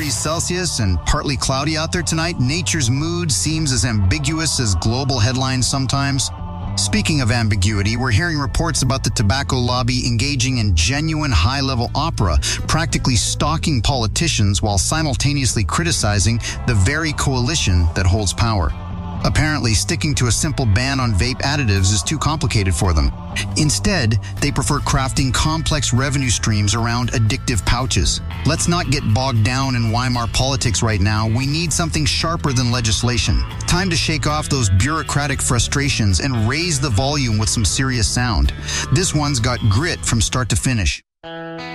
degrees Celsius and partly cloudy out there tonight, nature's mood seems as ambiguous as global headlines sometimes. Speaking of ambiguity, we're hearing reports about the tobacco lobby engaging in genuine high-level opera, practically stalking politicians while simultaneously criticizing the very coalition that holds power. Apparently, sticking to a simple ban on vape additives is too complicated for them. Instead, they prefer crafting complex revenue streams around addictive pouches. Let's not get bogged down in Weimar politics right now. We need something sharper than legislation. Time to shake off those bureaucratic frustrations and raise the volume with some serious sound. This one's got grit from start to finish.